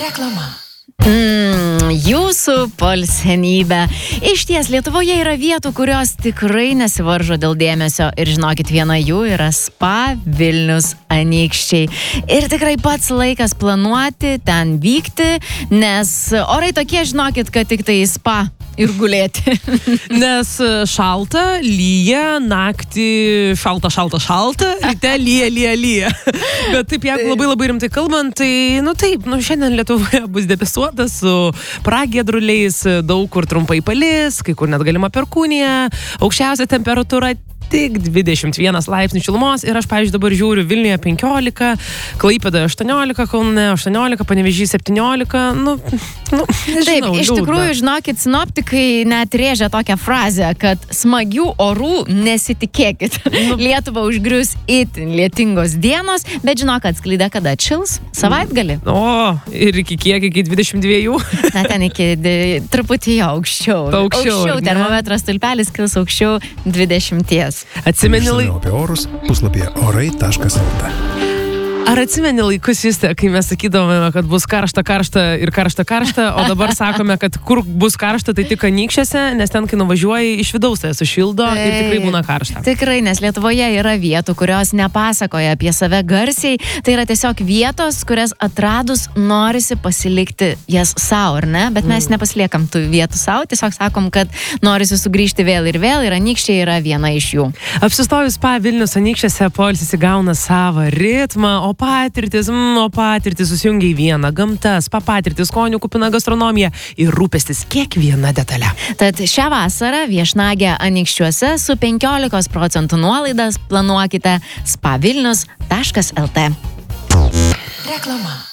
Reklama. Jūsų poilsienybė. Iš ties, Lietuvoje yra vietų, kurios tikrai nesivaržo dėl dėmesio. Ir žinokit, viena jų yra Spa Vilnius Anykščiai. Ir tikrai pats laikas planuoti, ten vykti, nes orai tokie, žinokit, kad tik tai spa ir gulėti. Nes šalta, lyja, naktį šalta, ryte lyja. Bet taip, jeigu labai rimtai kalbant, tai, šiandien Lietuvoje bus debesuota su pragiedruliais, daug kur trumpai palis, kai kur net galima perkūnija, aukščiausia temperatūra tik 21 laipsnių šilumos ir aš, pavyzdžiui, dabar žiūriu Vilniuje 15, Klaipėdoje 18, Kaune 18, Panevėžys 17, nežinau, Taip, iš tikrųjų, žinokit, sinoptikai net rėžia tokią frazę, kad smagių orų nesitikėkit. Lietuvą užgrius itin lietingos dienos, bet žinok, atsklydę kada atšils, savaitgalį. O, ir iki kiek, iki 22? Na, ten iki truputį jo aukščiau. Aukščiau termometro stulpelis kils aukščiau 20. Atsimeni apie orus puslapyje orai.lt. Ar atsimeni laikus, Juste, kai mes sakydavome, kad bus karšta ir karšta, o dabar sakome, kad kur bus karšta, tai tik Anykščiuose, nes ten, kai nuvažiuoji iš vidaus, tai sušildo ir tikrai būna karšta. Tikrai, nes Lietuvoje yra vietų, kurios nepasakoja apie save garsiai, tai yra tiesiog vietos, kurias atradus norisi pasilikti jas savo, ar ne? Bet mes nepasiliekam tų vietų savo, tiesiog sakom, kad norisi sugrįžti vėl ir Anykščiai yra viena iš jų. Apsistojus Spa Vilnius Anykščiuose, poilsis įgauna savo ritmą, o patirtis susijungia į vieną. Gamta, spa patirtis, skonių kupina gastronomija ir rūpestis kiekviena detalė. Tad šią vasarą viešnagę Anykščiuose su 15% nuolaidas planuokite spavilnius.lt. Reklama.